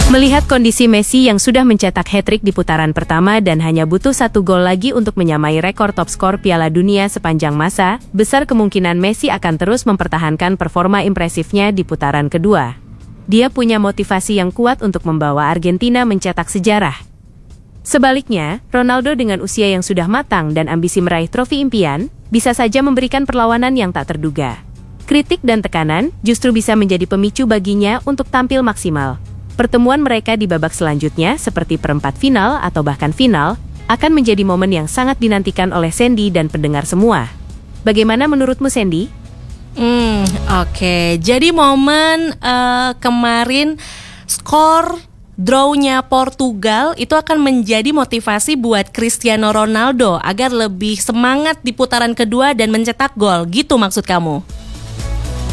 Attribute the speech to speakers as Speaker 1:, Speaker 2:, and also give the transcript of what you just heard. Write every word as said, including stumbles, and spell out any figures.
Speaker 1: Melihat kondisi Messi yang sudah mencetak hat-trick di putaran pertama dan hanya butuh satu gol lagi untuk menyamai rekor top skor Piala Dunia sepanjang masa, besar kemungkinan Messi akan terus mempertahankan performa impresifnya di putaran kedua. Dia punya motivasi yang kuat untuk membawa Argentina mencetak sejarah. Sebaliknya, Ronaldo dengan usia yang sudah matang dan ambisi meraih trofi impian, bisa saja memberikan perlawanan yang tak terduga. Kritik dan tekanan justru bisa menjadi pemicu baginya untuk tampil maksimal. Pertemuan mereka di babak selanjutnya, seperti perempat final atau bahkan final, akan menjadi momen yang sangat dinantikan oleh Sandy dan pendengar semua. Bagaimana menurutmu, Sandy?
Speaker 2: Hmm, oke. Okay. Jadi momen uh, kemarin skor draw-nya Portugal itu akan menjadi motivasi buat Cristiano Ronaldo agar lebih semangat di putaran kedua dan mencetak gol. Gitu maksud kamu?